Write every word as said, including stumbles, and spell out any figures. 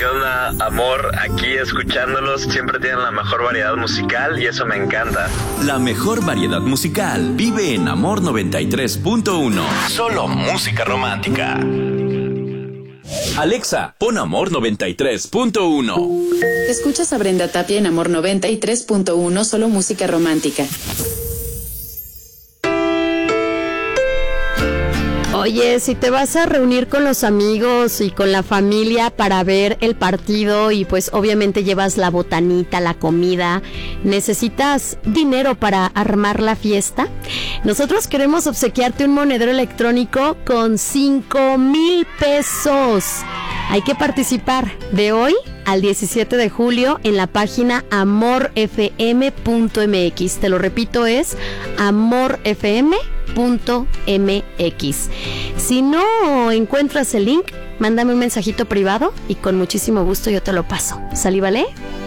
¿Qué onda, amor? Aquí escuchándolos, siempre tienen la mejor variedad musical y eso me encanta. La mejor variedad musical vive en Amor noventa y tres punto uno. Solo música romántica. Alexa, pon Amor noventa y tres punto uno. Escuchas a Brenda Tapia en Amor noventa y tres punto uno, solo música romántica. Oye, si te vas a reunir con los amigos y con la familia para ver el partido y pues obviamente llevas la botanita, la comida, ¿necesitas dinero para armar la fiesta? Nosotros queremos obsequiarte un monedero electrónico con cinco mil pesos. Hay que participar de hoy al diecisiete de julio en la página amor f m punto m x. Te lo repito, es amor f m punto m x. Si no encuentras el link, mándame un mensajito privado y con muchísimo gusto yo te lo paso. ¿Salí, vale?